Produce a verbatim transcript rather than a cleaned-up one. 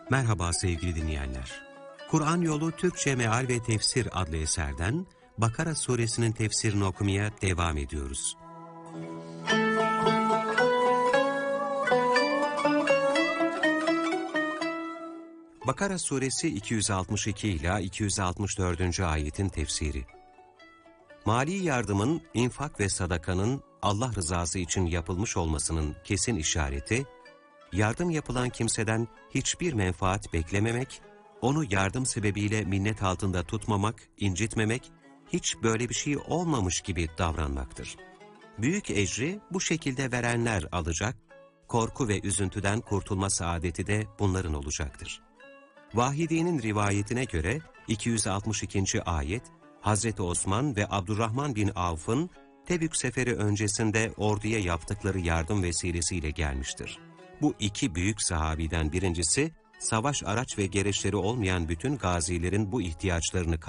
Merhaba sevgili dinleyenler. Kur'an Yolu Türkçe Meal ve Tefsir adlı eserden Bakara suresinin tefsirini okumaya devam ediyoruz. Bakara suresi iki yüz altmış iki ila iki yüz altmış dördüncü ayetin tefsiri. Mali yardımın, infak ve sadakanın Allah rızası için yapılmış olmasının kesin işareti, yardım yapılan kimseden hiçbir menfaat beklememek, onu yardım sebebiyle minnet altında tutmamak, incitmemek, hiç böyle bir şey olmamış gibi davranmaktır. Büyük ecri bu şekilde verenler alacak, korku ve üzüntüden kurtulma saadeti de bunların olacaktır. Vahidi'nin rivayetine göre iki yüz altmış ikinci ayet, Hazreti Osman ve Abdurrahman bin Avf'ın Tebük seferi öncesinde orduya yaptıkları yardım vesilesiyle gelmiştir. Bu iki büyük sahabiden birincisi, savaş araç ve gereçleri olmayan bütün gazilerin bu ihtiyaçlarını